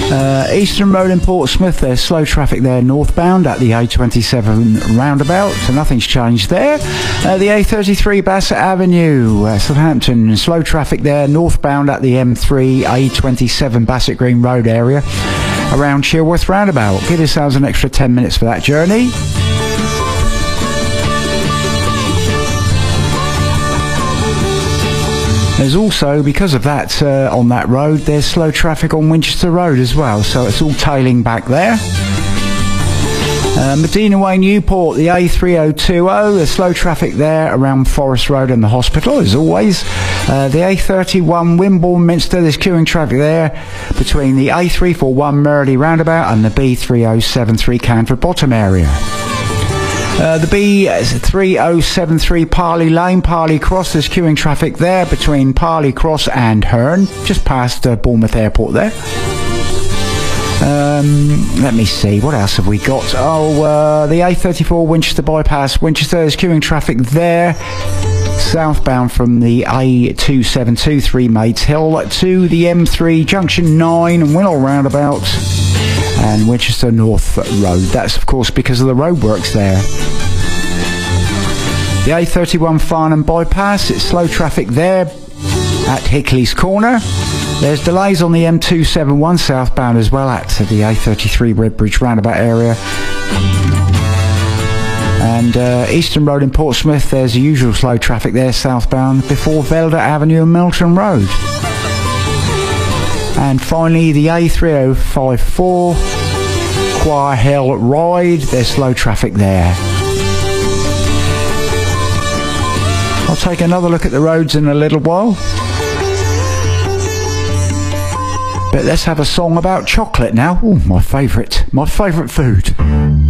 Eastern Road in Portsmouth, there's slow traffic there northbound at the A27 roundabout, so nothing's changed there. The A33 Bassett Avenue, Southampton, slow traffic there northbound at the M3 A27 Bassett Green Road area around Chilworth roundabout. Give yourselves an extra 10 minutes for that journey. There's also, because of that, on that road, there's slow traffic on Winchester Road as well, so it's all tailing back there. Medina Way, Newport, the A3020, there's slow traffic there around Forest Road and the hospital, as always. The A31 Wimborne Minster, there's queuing traffic there between the A341 Merrily roundabout and the B3073 Canford Bottom area. The B3073 Parley Lane, Parley Cross, there's queuing traffic there between Parley Cross and Herne, just past Bournemouth Airport there. Let me see, what else have we got? The A34 Winchester Bypass, Winchester, there's queuing traffic there. Southbound from the A2723 Mates Hill to the M3 Junction 9 and Winnell roundabout and Winchester North Road. That's of course because of the roadworks there. The A31 Farnham Bypass, it's slow traffic there at Hickley's Corner. There's delays on the M271 southbound as well at the A33 Redbridge roundabout area. And Eastern Road in Portsmouth, there's the usual slow traffic there southbound before Velda Avenue and Milton Road. And finally the A3054 Choir Hill Ride, there's slow traffic there. I'll take another look at the roads in a little while. But let's have a song about chocolate now. Oh, my favourite food.